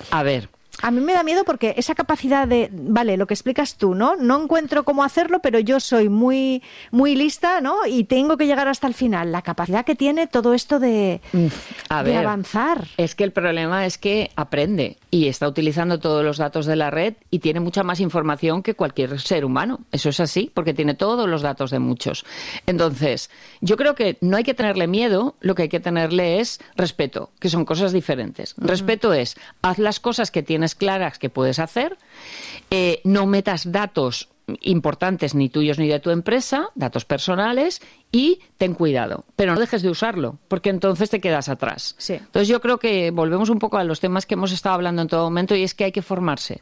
A ver. A mí me da miedo porque esa capacidad de, vale, lo que explicas tú, ¿no? No encuentro cómo hacerlo, pero yo soy muy, muy lista, ¿no? Y tengo que llegar hasta el final. La capacidad que tiene todo esto de avanzar. Es que el problema es que aprende y está utilizando todos los datos de la red y tiene mucha más información que cualquier ser humano. Eso es así, porque tiene todos los datos de muchos. Entonces, yo creo que no hay que tenerle miedo, lo que hay que tenerle es respeto, que son cosas diferentes. Respeto es, haz las cosas que tienes claras que puedes hacer, no metas datos importantes ni tuyos ni de tu empresa, datos personales, y ten cuidado, pero no dejes de usarlo, porque entonces te quedas atrás. Sí. Entonces yo creo que volvemos un poco a los temas que hemos estado hablando en todo momento, y es que hay que formarse.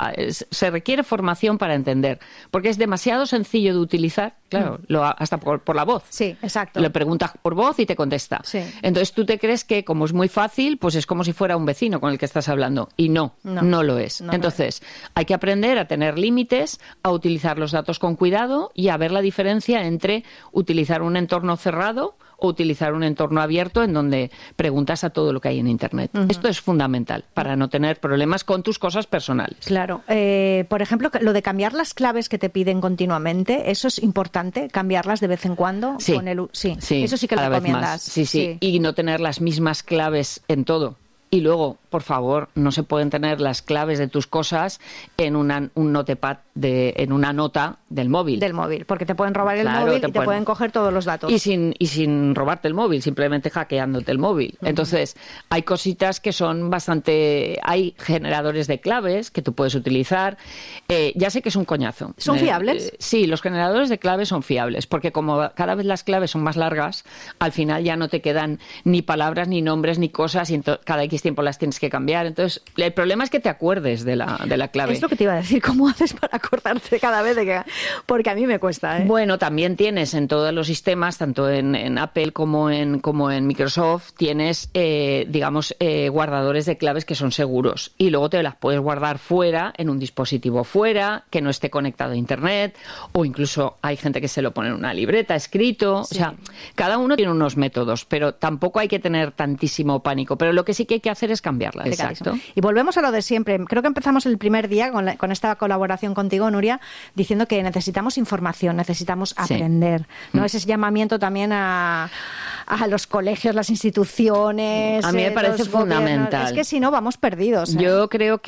Se requiere formación para entender, porque es demasiado sencillo de utilizar, claro, hasta por la voz. Sí, exacto. Le preguntas por voz y te contesta. Sí. Entonces tú te crees que como es muy fácil, pues es como si fuera un vecino con el que estás hablando, y no lo es. Entonces hay que aprender a tener límites, a utilizar los datos con cuidado y a ver la diferencia entre utilizar un entorno cerrado o utilizar un entorno abierto en donde preguntas a todo lo que hay en Internet. Esto es fundamental para no tener problemas con tus cosas personales. Claro. Por ejemplo, lo de cambiar las claves que te piden continuamente, ¿eso es importante? ¿Cambiarlas de vez en cuando? Sí, sí. Eso sí que lo recomiendas. Sí. Y no tener las mismas claves en todo. Y luego, por favor, no se pueden tener las claves de tus cosas en un notepad, en una nota del móvil. Del móvil, porque te pueden robar el móvil y te pueden coger todos los datos. Y sin robarte el móvil, simplemente hackeándote el móvil. Entonces, hay cositas que son bastante... Hay generadores de claves que tú puedes utilizar. Ya sé que es un coñazo. ¿Son fiables? Sí, los generadores de claves son fiables, porque como cada vez las claves son más largas, al final ya no te quedan ni palabras, ni nombres, ni cosas, y cada X tiempo las tienes que cambiar. Entonces, el problema es que te acuerdes de la clave. Es lo que te iba a decir. ¿Cómo haces para acordarte cada vez de que...? Porque a mí me cuesta, ¿eh? Bueno, también tienes en todos los sistemas, tanto en Apple como en Microsoft, tienes, guardadores de claves que son seguros. Y luego te las puedes guardar fuera, en un dispositivo fuera, que no esté conectado a Internet, o incluso hay gente que se lo pone en una libreta escrito. Sí. O sea, cada uno tiene unos métodos, pero tampoco hay que tener tantísimo pánico. Pero lo que sí que hay que hacer es cambiarlas. Exacto. Y volvemos a lo de siempre. Creo que empezamos el primer día con esta colaboración contigo, Nuria, diciendo que necesitamos información, necesitamos aprender, ¿no? Ese llamamiento también a los colegios, las instituciones. A mí me parece fundamental. Es que si no, vamos perdidos. Yo creo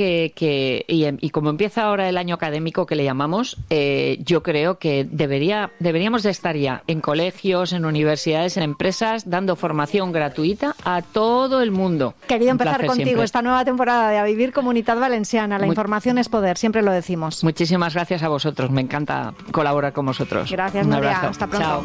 y como empieza ahora el año académico que le llamamos, yo creo que deberíamos de estar ya en colegios, en universidades, en empresas, dando formación gratuita a todo el mundo. Querido empezar contigo siempre esta nueva temporada de A Vivir Comunitat Valenciana. La información es poder, siempre lo decimos. Muchísimas gracias a vosotros, me encanta colaborar con vosotros. Gracias, Nuria. Hasta pronto. Chao.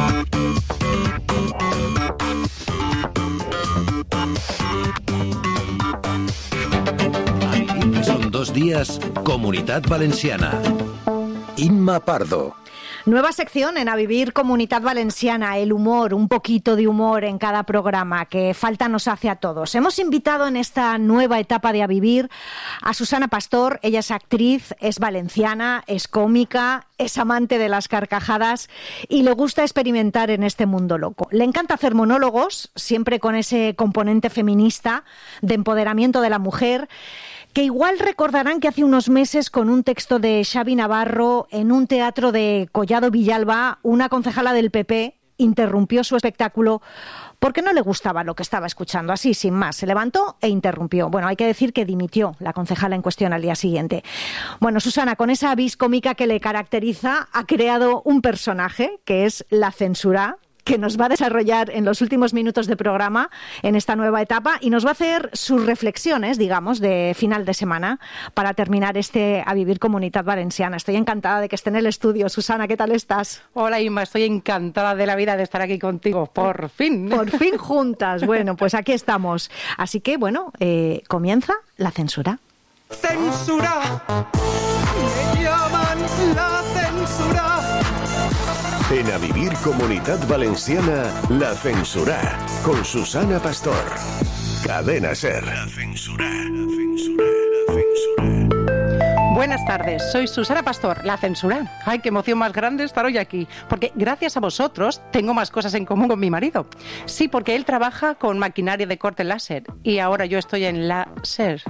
Son 2 días, Comunitat Valenciana. Imma Pardo. Nueva sección en A Vivir Comunitat Valenciana, el humor, un poquito de humor en cada programa, que falta nos hace a todos. Hemos invitado en esta nueva etapa de A Vivir a Susana Pastor. Ella es actriz, es valenciana, es cómica, es amante de las carcajadas y le gusta experimentar en este mundo loco. Le encanta hacer monólogos, siempre con ese componente feminista, de empoderamiento de la mujer, que igual recordarán que hace unos meses, con un texto de Xavi Navarro en un teatro de Collado Villalba, una concejala del PP interrumpió su espectáculo porque no le gustaba lo que estaba escuchando. Así, sin más, se levantó e interrumpió. Bueno, hay que decir que dimitió la concejala en cuestión al día siguiente. Bueno, Susana, con esa vis cómica que le caracteriza, ha creado un personaje que es la censura, que nos va a desarrollar en los últimos minutos de programa en esta nueva etapa y nos va a hacer sus reflexiones, digamos, de final de semana para terminar este A Vivir Comunitat Valenciana. Estoy encantada de que esté en el estudio. Susana, ¿qué tal estás? Hola, Inma, estoy encantada de la vida de estar aquí contigo, por fin. Por fin juntas. Bueno, pues aquí estamos. Así que, bueno, comienza la censura. ¡Censura! ¡Me llaman la censura! En A Vivir Comunitat Valenciana, La Censura, con Susana Pastor. Cadena SER. La censura, la censura, la censura. Buenas tardes, soy Susana Pastor, la censura. Ay, qué emoción más grande estar hoy aquí, porque gracias a vosotros tengo más cosas en común con mi marido. Sí, porque él trabaja con maquinaria de corte láser y ahora yo estoy en láser.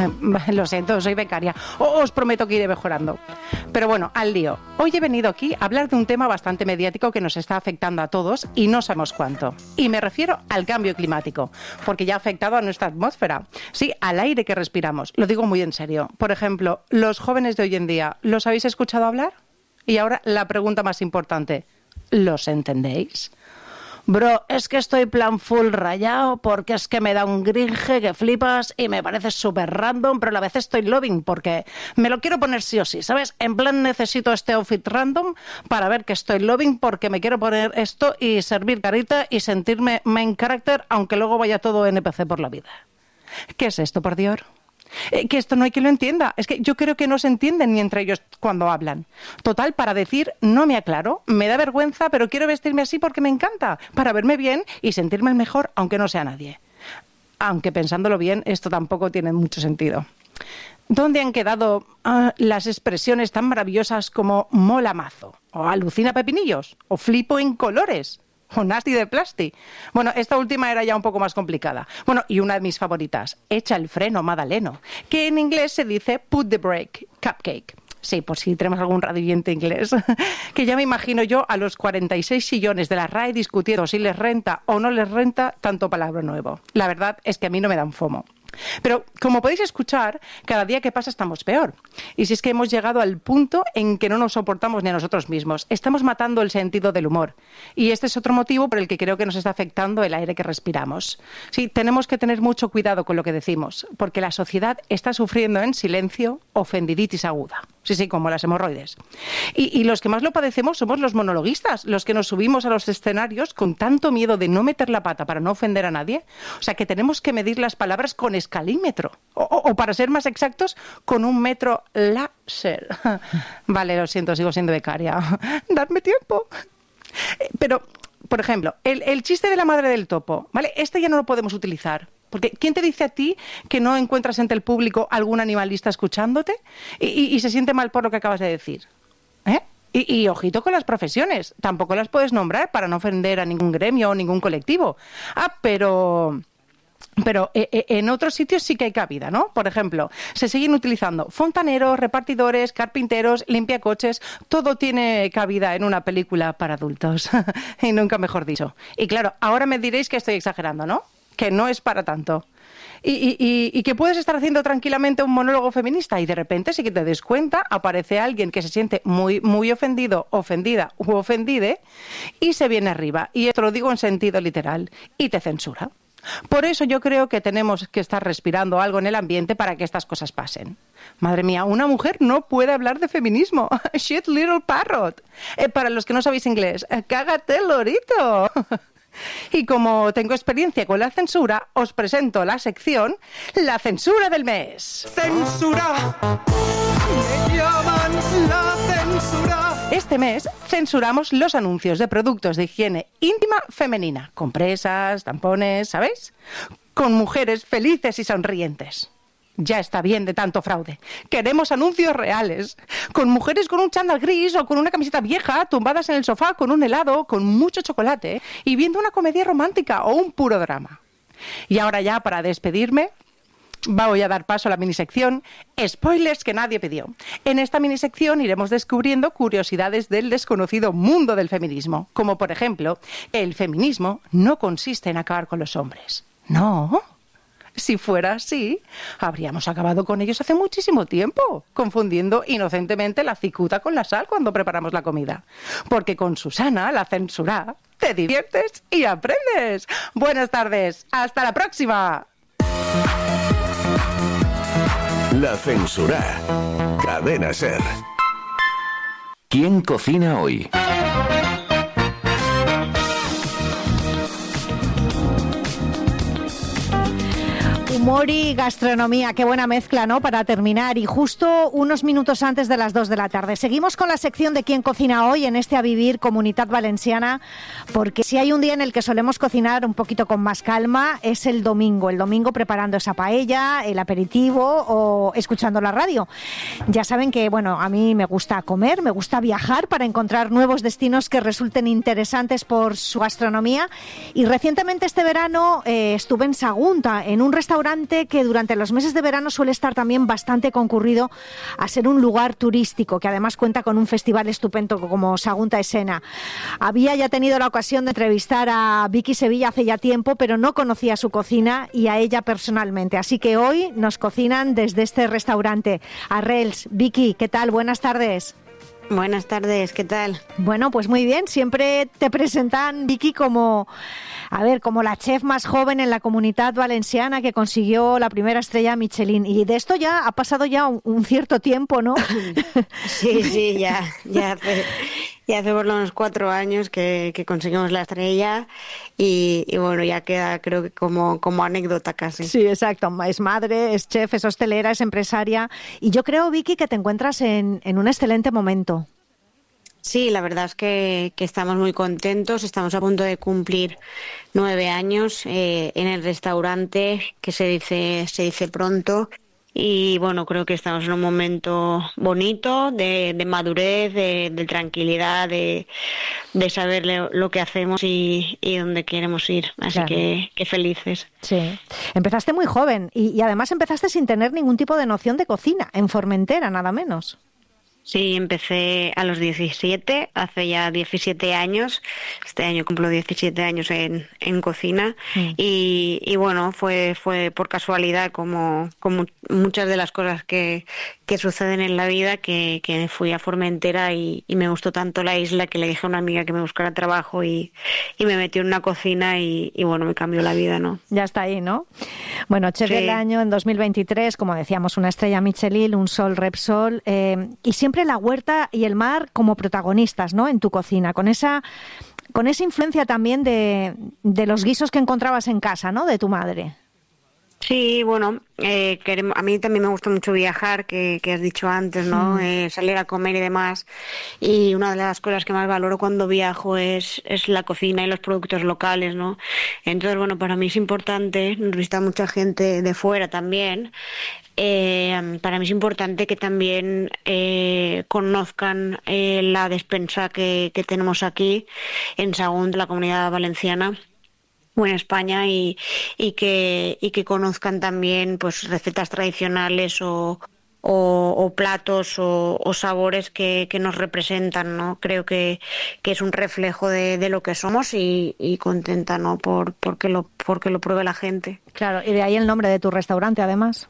Lo siento, soy becaria. Os prometo que iré mejorando. Pero bueno, al lío. Hoy he venido aquí a hablar de un tema bastante mediático que nos está afectando a todos y no sabemos cuánto. Y me refiero al cambio climático, porque ya ha afectado a nuestra atmósfera. Sí, al aire que respiramos. Lo digo muy en serio. Por ejemplo, los jóvenes de hoy en día, ¿los habéis escuchado hablar? Y ahora la pregunta más importante, ¿los entendéis? Bro, es que estoy plan full rayado porque es que me da un gringe que flipas y me parece súper random, pero a la vez estoy loving porque me lo quiero poner sí o sí, ¿sabes? En plan necesito este outfit random para ver que estoy loving porque me quiero poner esto y servir carita y sentirme main character aunque luego vaya todo NPC por la vida. ¿Qué es esto, por Dios? Que esto no hay quien lo entienda. Es que yo creo que no se entienden ni entre ellos cuando hablan. Total, para decir, no me aclaro, me da vergüenza, pero quiero vestirme así porque me encanta, para verme bien y sentirme el mejor, aunque no sea nadie. Aunque pensándolo bien, esto tampoco tiene mucho sentido. ¿Dónde han quedado las expresiones tan maravillosas como mola mazo, o alucina pepinillos, o flipo en colores, o nasty de plasti? Bueno, esta última era ya un poco más complicada. Bueno, y una de mis favoritas, echa el freno, Madaleno, que en inglés se dice put the brake, cupcake. Sí, por si tenemos algún radioyente inglés. Que ya me imagino yo a los 46 sillones de la RAE discutiendo si les renta o no les renta tanto palabra nuevo. La verdad es que a mí no me dan fomo. Pero, como podéis escuchar, cada día que pasa estamos peor. Y si es que hemos llegado al punto en que no nos soportamos ni a nosotros mismos. Estamos matando el sentido del humor. Y este es otro motivo por el que creo que nos está afectando el aire que respiramos. Sí, tenemos que tener mucho cuidado con lo que decimos, porque la sociedad está sufriendo en silencio ofendiditis aguda. Sí, como las hemorroides. Y los que más lo padecemos somos los monologuistas, los que nos subimos a los escenarios con tanto miedo de no meter la pata para no ofender a nadie. O sea, que tenemos que medir las palabras con escalímetro. O para ser más exactos, con un metro láser. Vale, lo siento, sigo siendo becaria. Dadme tiempo. Pero, por ejemplo, el chiste de la madre del topo, ¿vale? Este ya no lo podemos utilizar. Porque ¿quién te dice a ti que no encuentras entre el público algún animalista escuchándote y se siente mal por lo que acabas de decir? ¿Eh? Y ojito con las profesiones. Tampoco las puedes nombrar para no ofender a ningún gremio o ningún colectivo. Pero en otros sitios sí que hay cabida, ¿no? Por ejemplo, se siguen utilizando fontaneros, repartidores, carpinteros, limpiacoches. Todo tiene cabida en una película para adultos. Y nunca mejor dicho. Y claro, ahora me diréis que estoy exagerando, ¿no? Que no es para tanto. Y que puedes estar haciendo tranquilamente un monólogo feminista y de repente, si que te des cuenta, aparece alguien que se siente muy, muy ofendido, ofendida u ofendide y se viene arriba. Y esto lo digo en sentido literal. Y te censura. Por eso yo creo que tenemos que estar respirando algo en el ambiente para que estas cosas pasen. Madre mía, una mujer no puede hablar de feminismo. Shit little parrot. Para los que no sabéis inglés, cágate lorito. Y como tengo experiencia con la censura, os presento la sección La Censura del Mes. Censura, me llaman la censura. Este mes censuramos los anuncios de productos de higiene íntima femenina, compresas, tampones, ¿sabéis? Con mujeres felices y sonrientes. Ya está bien de tanto fraude. Queremos anuncios reales. Con mujeres con un chándal gris o con una camiseta vieja, tumbadas en el sofá con un helado, con mucho chocolate y viendo una comedia romántica o un puro drama. Y ahora ya, para despedirme, voy a dar paso a la minisección Spoilers que nadie pidió. En esta minisección iremos descubriendo curiosidades del desconocido mundo del feminismo. Como, por ejemplo, el feminismo no consiste en acabar con los hombres. No. Si fuera así, habríamos acabado con ellos hace muchísimo tiempo, confundiendo inocentemente la cicuta con la sal cuando preparamos la comida. Porque con Susana, la censura, te diviertes y aprendes. Buenas tardes, hasta la próxima. La Censura. Cadena SER. ¿Quién cocina hoy? Humor y gastronomía, qué buena mezcla, ¿no? Para terminar, y justo unos minutos antes de las 2 de la tarde. Seguimos con la sección de ¿Quién cocina hoy? En este A Vivir Comunitat Valenciana, porque si hay un día en el que solemos cocinar un poquito con más calma, es el domingo preparando esa paella, el aperitivo o escuchando la radio. Ya saben que, bueno, a mí me gusta comer, me gusta viajar para encontrar nuevos destinos que resulten interesantes por su gastronomía, y recientemente este verano estuve en Sagunta, en un restaurante que durante los meses de verano suele estar también bastante concurrido a ser un lugar turístico, que además cuenta con un festival estupendo como Sagunta Escena. Había ya tenido la ocasión de entrevistar a Vicky Sevilla hace ya tiempo, pero no conocía su cocina y a ella personalmente. Así que hoy nos cocinan desde este restaurante. Arrels, Vicky, ¿qué tal? Buenas tardes. Buenas tardes, ¿qué tal? Bueno, pues muy bien. Siempre te presentan, Vicky, como la chef más joven en la Comunitat Valenciana que consiguió la primera estrella Michelin. Y de esto ya ha pasado ya un cierto tiempo, ¿no? Sí, ya hace por lo menos 4 años que conseguimos la estrella y bueno, ya queda creo que como anécdota casi. Sí, exacto. Es madre, es chef, es hostelera, es empresaria. Y yo creo, Vicky, que te encuentras en un excelente momento. Sí, la verdad es que estamos muy contentos. Estamos a punto de cumplir 9 años en el restaurante, que se dice pronto. Y bueno, creo que estamos en un momento bonito de madurez, de tranquilidad, de saber lo que hacemos y dónde queremos ir. Así claro. que felices. Sí. Empezaste muy joven y además empezaste sin tener ningún tipo de noción de cocina, en Formentera, nada menos. Sí, empecé a los 17, hace ya 17 años. Este año cumplo 17 años en cocina y bueno, fue por casualidad como muchas de las cosas que suceden en la vida que fui a Formentera y me gustó tanto la isla que le dije a una amiga que me buscara trabajo y me metí en una cocina y bueno, me cambió la vida, ¿no? Ya está ahí, ¿no? Bueno, chef del año en 2023, como decíamos, una estrella Michelin, un Sol Repsol, y siempre la huerta y el mar como protagonistas, ¿no? En tu cocina, con esa influencia también de los guisos que encontrabas en casa, ¿no? De tu madre. Sí, bueno, a mí también me gusta mucho viajar, que has dicho antes, ¿no? Salir a comer y demás. Y una de las cosas que más valoro cuando viajo es la cocina y los productos locales, ¿no? Entonces, bueno, para mí es importante, nos visita mucha gente de fuera también. Para mí es importante que también conozcan la despensa que tenemos aquí en Sagunta, la Comunidad Valenciana, o en España, y que conozcan también pues recetas tradicionales o platos o sabores que nos representan, ¿no? Creo que es un reflejo de lo que somos y contenta, ¿no? Porque lo pruebe la gente. Claro, y de ahí el nombre de tu restaurante, además.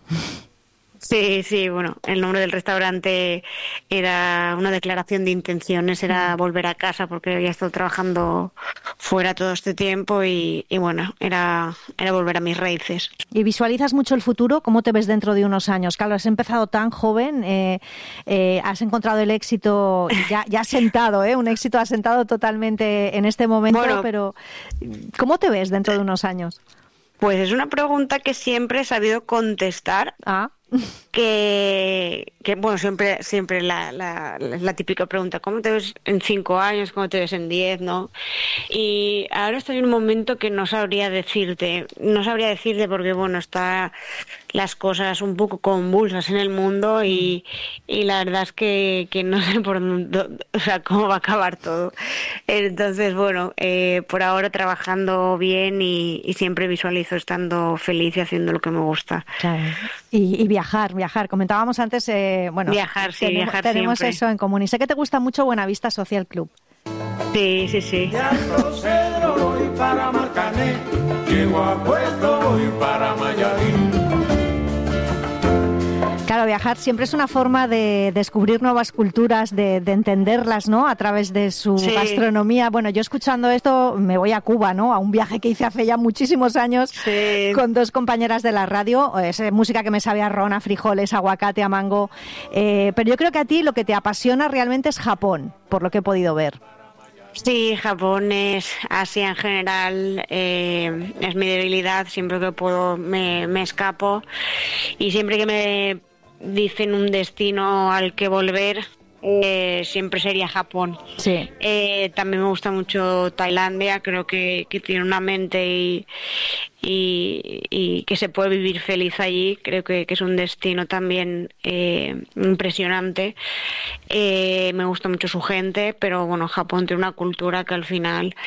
Sí, bueno, el nombre del restaurante era una declaración de intenciones, era volver a casa porque había estado trabajando fuera todo este tiempo y bueno, era volver a mis raíces. ¿Y visualizas mucho el futuro? ¿Cómo te ves dentro de unos años? Claro, has empezado tan joven, has encontrado el éxito ya asentado, un éxito asentado totalmente en este momento, bueno, pero ¿cómo te ves dentro de unos años? Pues es una pregunta que siempre he sabido contestar. Que bueno, siempre la típica pregunta, ¿cómo te ves en 5 años? ¿Cómo te ves en 10? ¿No? Y ahora estoy en un momento que no sabría decirte porque bueno, está las cosas un poco convulsas en el mundo y la verdad es que no sé por dónde, o sea, cómo va a acabar todo. Entonces, bueno, por ahora trabajando bien y siempre visualizo estando feliz y haciendo lo que me gusta. Claro. Y viajar. Comentábamos antes, viajar tenemos siempre. Eso en común. Y sé que te gusta mucho Buenavista Social Club. Sí. De Alto Cedro voy para Marcané, llego a Puerto voy para Mayarín. Claro, viajar siempre es una forma de descubrir nuevas culturas, de entenderlas, ¿no? A través de su gastronomía. Bueno, yo escuchando esto me voy a Cuba, ¿no? A un viaje que hice hace ya muchísimos años con 2 compañeras de la radio. Es música que me sabe a ron, a frijoles, a aguacate, a mango. Pero yo creo que a ti lo que te apasiona realmente es Japón, por lo que he podido ver. Sí, Japón es Asia en general, es mi debilidad. Siempre que puedo me escapo, y siempre que me dicen un destino al que volver, siempre sería Japón. Sí. También me gusta mucho Tailandia. Creo que tiene una mente y que se puede vivir feliz allí. Creo que es un destino también impresionante. Me gusta mucho su gente, pero bueno, Japón tiene una cultura que al final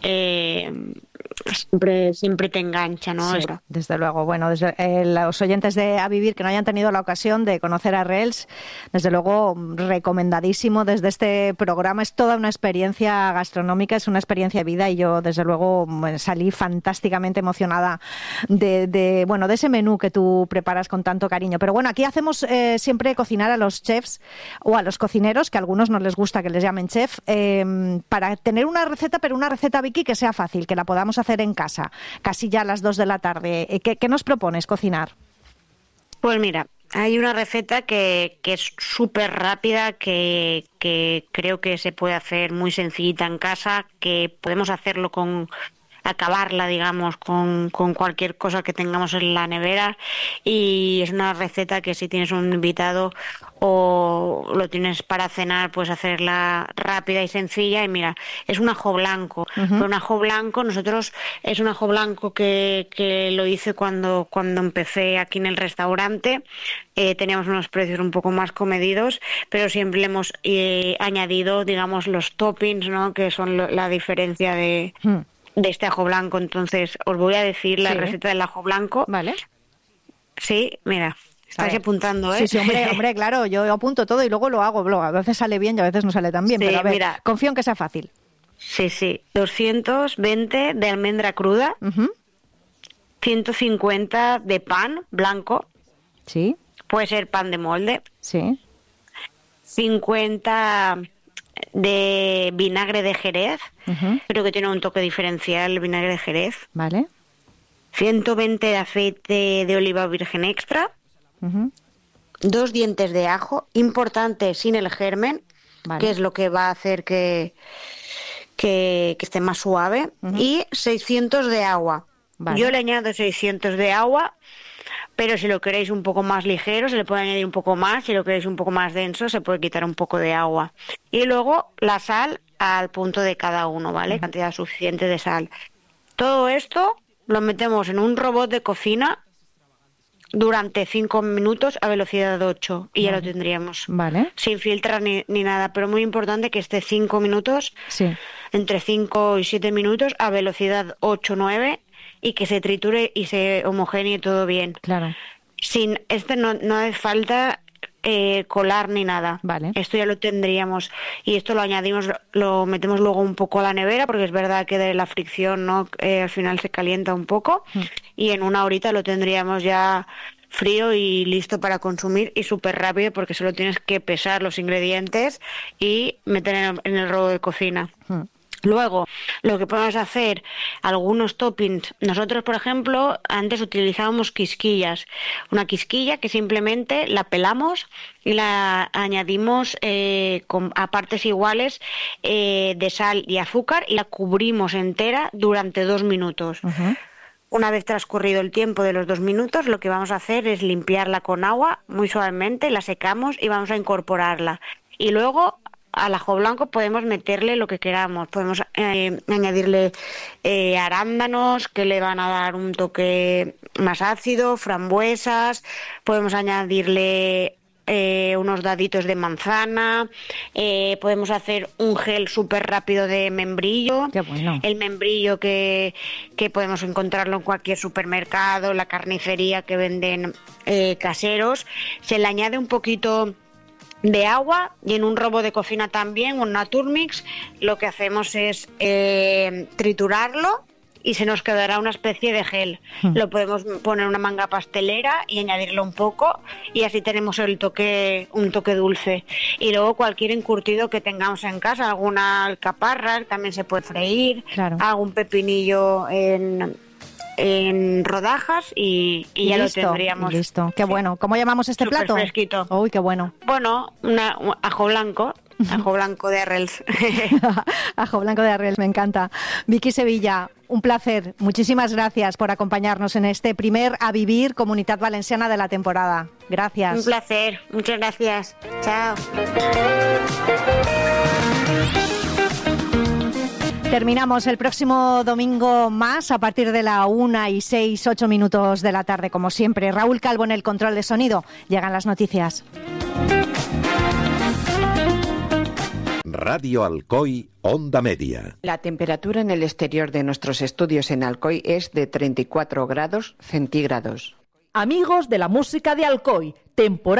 siempre te engancha, ¿no? Sí, desde luego. Bueno, los oyentes de A Vivir que no hayan tenido la ocasión de conocer a Raels, desde luego recomendadísimo desde este programa. Es toda una experiencia gastronómica, es una experiencia de vida, y yo desde luego salí fantásticamente emocionada de ese menú que tú preparas con tanto cariño. Pero bueno, aquí hacemos siempre cocinar a los chefs o a los cocineros, que a algunos no les gusta que les llamen chef, para tener una receta, pero una receta, Vicky, que sea fácil, que la podamos hacer en casa, casi ya a las 2 de la tarde. ¿Qué nos propones cocinar? Pues mira, hay una receta que es súper rápida, que creo que se puede hacer muy sencillita en casa, que podemos hacerlo acabarla, digamos, con cualquier cosa que tengamos en la nevera, y es una receta que si tienes un invitado o lo tienes para cenar, puedes hacerla rápida y sencilla. Y mira, es un ajo blanco. Uh-huh. Un ajo blanco, es un ajo blanco que lo hice cuando empecé aquí en el restaurante. Teníamos unos precios un poco más comedidos, pero siempre le hemos añadido, digamos, los toppings, ¿no? Que son la diferencia de este ajo blanco. Entonces os voy a decir la receta del ajo blanco. Vale. Sí, mira, estáis apuntando, ¿eh? Sí, hombre, claro, yo apunto todo y luego lo hago. A veces sale bien y a veces no sale tan bien, sí, pero a ver, mira, confío en que sea fácil. Sí, 220 de almendra cruda, 150 de pan blanco. Sí. Puede ser pan de molde. Sí. 50 de vinagre de Jerez. Creo que tiene un toque diferencial el vinagre de Jerez. Vale. 120 de aceite de oliva virgen extra. 2 dientes de ajo, importante sin el germen, vale, que es lo que va a hacer que esté más suave. Y 600 de agua. Vale. Yo le añado 600 de agua, pero si lo queréis un poco más ligero se le puede añadir un poco más, si lo queréis un poco más denso se puede quitar un poco de agua. Y luego la sal al punto de cada uno, ¿vale? Cantidad suficiente de sal. Todo esto lo metemos en un robot de cocina durante 5 minutos a velocidad 8 y ya lo tendríamos. Vale. Sin filtrar ni nada, pero muy importante que esté 5 minutos, entre 5 y 7 minutos a velocidad 8-9, y que se triture y se homogenee todo bien. Claro. No hace falta colar ni nada. Vale. Esto ya lo tendríamos, y esto lo añadimos, lo metemos luego un poco a la nevera, porque es verdad que de la fricción, ¿no? Al final se calienta un poco, y en una horita lo tendríamos ya frío y listo para consumir, y súper rápido, porque solo tienes que pesar los ingredientes y meter en el robot de cocina. Luego, lo que podemos hacer, algunos toppings. Nosotros, por ejemplo, antes utilizábamos quisquillas. Una quisquilla que simplemente la pelamos y la añadimos a partes iguales de sal y azúcar, y la cubrimos entera durante 2 minutos. Una vez transcurrido el tiempo de los 2 minutos, lo que vamos a hacer es limpiarla con agua muy suavemente, la secamos y vamos a incorporarla. Y luego al ajo blanco podemos meterle lo que queramos. Podemos añadirle arándanos, que le van a dar un toque más ácido, frambuesas. Podemos añadirle unos daditos de manzana. Podemos hacer un gel súper rápido de membrillo. Qué bueno. El membrillo que podemos encontrarlo en cualquier supermercado, en la carnicería que venden caseros. Se le añade un poquito de agua, y en un robot de cocina también, un Naturmix, lo que hacemos es triturarlo y se nos quedará una especie de gel. Lo podemos poner en una manga pastelera y añadirlo un poco, y así tenemos un toque dulce. Y luego cualquier encurtido que tengamos en casa, alguna alcaparra también se puede freír, claro, algún pepinillo en rodajas y ya listo, lo tendríamos. Listo, qué bueno. ¿Cómo llamamos este plato? Fresquito. Uy, qué bueno. Bueno, un ajo blanco. Ajo blanco de Arrels. Ajo blanco de Arrels, me encanta. Vicky Sevilla, un placer. Muchísimas gracias por acompañarnos en este primer A Vivir Comunitat Valenciana de la temporada. Gracias. Un placer. Muchas gracias. Chao. Terminamos el próximo domingo más a partir de la 1:08 de la tarde, como siempre. Raúl Calvo en el control de sonido. Llegan las noticias. Radio Alcoy, Onda Media. La temperatura en el exterior de nuestros estudios en Alcoy es de 34 grados centígrados. Amigos de la música de Alcoy, temporada